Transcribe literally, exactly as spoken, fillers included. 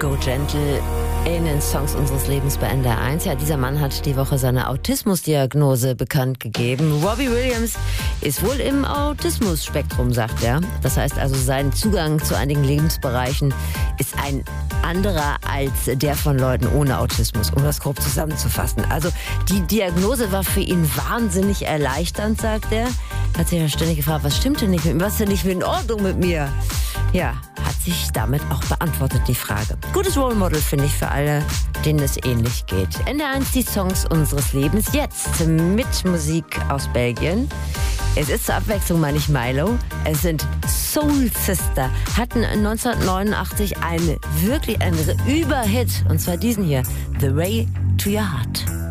Go Gentle in den Songs unseres Lebens bei N D R eins. Ja, dieser Mann hat die Woche seine Autismusdiagnose bekannt gegeben. Robbie Williams ist wohl im Autismus-Spektrum, sagt er. Das heißt also, sein Zugang zu einigen Lebensbereichen ist ein anderer als der von Leuten ohne Autismus, um das grob zusammenzufassen. Also die Diagnose war für ihn wahnsinnig erleichternd, sagt er. Hat sich ja ständig gefragt, was stimmt denn nicht mit mir? Was ist denn nicht in Ordnung mit mir? Ja, hat sich damit auch beantwortet, die Frage. Gutes Role Model, finde ich, für alle, denen es ähnlich geht. N D R eins, die Songs unseres Lebens. Jetzt mit Musik aus Belgien. Es ist zur Abwechslung, meine ich, Milo. Es sind Soul Sister. Hatten neunzehnhundertneunundachtzig einen wirklich einen Überhit. Und zwar diesen hier. The Way to Your Heart.